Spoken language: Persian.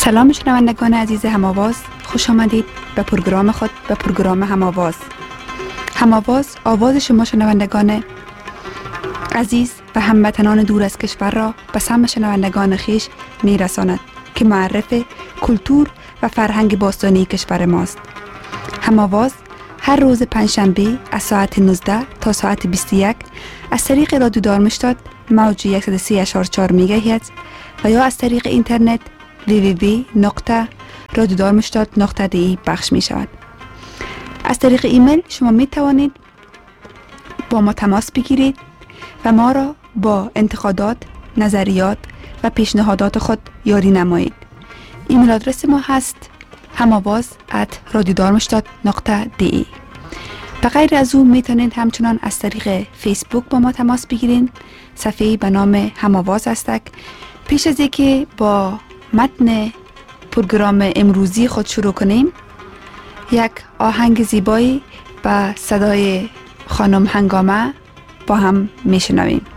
سلام شنوندگان عزیز هم‌آواز، خوش آمدید به پروگرام خود، به پروگرام هم‌آواز. هم‌آواز آواز شما شنوندگان عزیز و هموطنان دور از کشور را به سمع شنوندگان خویش می‌رساند که معرف کلتور و فرهنگ باستانی کشور ماست. هم‌آواز هر روز پنجشنبه از ساعت 19 تا ساعت 21 از طریق رادیو دارمشتاد موج 103.4 میگاهرتز و یا از طریق اینترنت www.radiodarmstadt.de پخش می شود. از طریق ایمیل شما می توانید با ما تماس بگیرید و ما را با انتقادات، نظریات و پیشنهادات خود یاری نمایید. ایمیل آدرس ما هست hamavaz@radiodarmstadt.de. به غیر از او می توانید همچنان از طریق فیسبوک با ما تماس بگیرید. صفحه‌ای به نام هم‌آواز است. پیش از اینکه با متن پروگرام امروزی خود شروع کنیم، یک آهنگ زیبایی با صدای خانم هنگامه با هم میشنویم.